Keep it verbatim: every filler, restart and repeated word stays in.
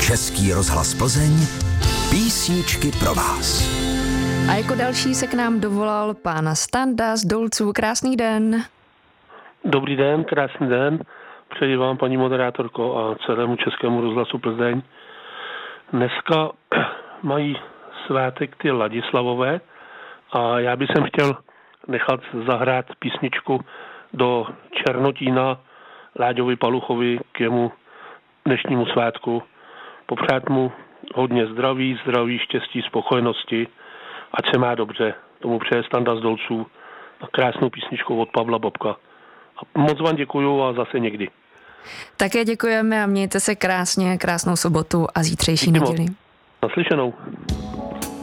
Český rozhlas Plzeň, písničky pro vás. A jako další se k nám dovolal pán Standa z Dolců. Krásný den. Dobrý den, krásný den. Přeji vám, paní moderátorko, a celému Českému rozhlasu Plzeň. Dneska mají svátek ty Ladislavové a já bych sem chtěl nechat zahrát písničku do Černotína Láďovi Paluchovi k jemu dnešnímu svátku. Popřát mu hodně zdraví, zdraví, štěstí, spokojenosti, ať se má dobře. Tomu přeje Standa z Dolců a krásnou písničku od Pavla Bobka. A moc vám děkuju a zase někdy. Také děkujeme a mějte se krásně, krásnou sobotu a zítřejší neděli. Naslyšenou.